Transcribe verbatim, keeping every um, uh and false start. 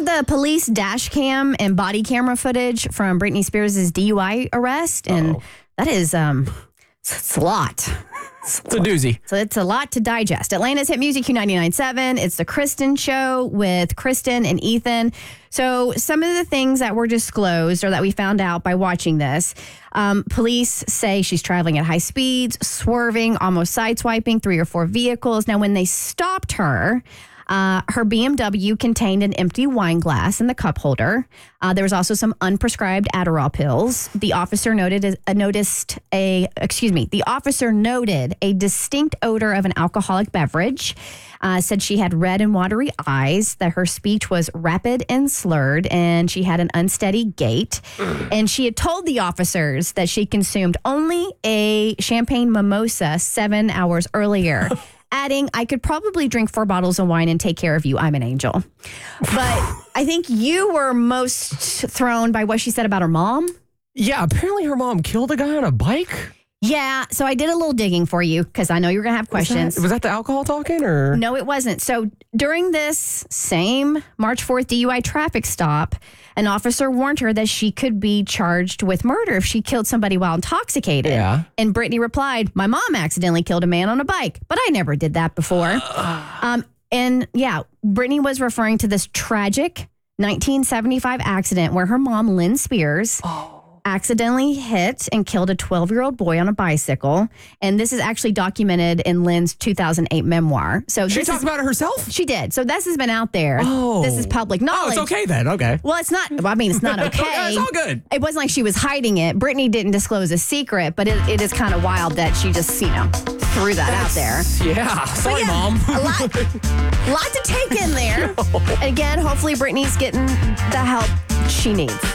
have the police dash cam and body camera footage from Britney Spears' D U I arrest, and Uh-oh. that is um, it's a lot. It's a doozy. So it's a lot to digest. Atlanta's Hit Music Q ninety-nine point seven. It's the Kristen Show with Kristen and Ethan. So some of the things that were disclosed or that we found out by watching this, um, police say she's traveling at high speeds, swerving, almost sideswiping three or four vehicles. Now, when they stopped her, Uh, her B M W contained an empty wine glass in the cup holder. Uh, there was also some unprescribed Adderall pills. The officer noted uh, noticed a excuse me. The officer noted a distinct odor of an alcoholic beverage. Uh, said she had red and watery eyes. That her speech was rapid and slurred, and she had an unsteady gait. And she had told the officers that she consumed only a champagne mimosa seven hours earlier. Adding, I could probably drink four bottles of wine and take care of you. I'm an angel. But I think you were most thrown by what she said about her mom. Yeah, apparently her mom killed a guy on a bike. Yeah, so I did a little digging for you because I know you're going to have questions. Was that, was that the alcohol talking or? No, it wasn't. So during this same March fourth D U I traffic stop, an officer warned her that she could be charged with murder if she killed somebody while intoxicated. Yeah. And Britney replied, my mom accidentally killed a man on a bike, but I never did that before. um, and yeah, Britney was referring to this tragic nineteen seventy-five accident where her mom, Lynn Spears, Oh. accidentally hit and killed a twelve-year-old boy on a bicycle. And this is actually documented in Lynn's two thousand eight memoir. So She this talked is, about it herself? She did. So this has been out there. Oh. This is public Oh, knowledge. it's okay then. Okay. Well, it's not, well, I mean, it's not okay. It's all good. It wasn't like she was hiding it. Britney didn't disclose a secret, but it, it is kind of wild that she just, you know, threw that out there. Yeah. Sorry, yeah, Mom. a lot, lot to take in there. Again, hopefully Britney's getting the help she needs.